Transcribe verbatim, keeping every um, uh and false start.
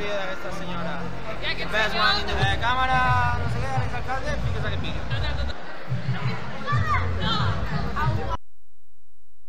d'aquesta senyora. I aquest Ves, senyor... man, de càmera.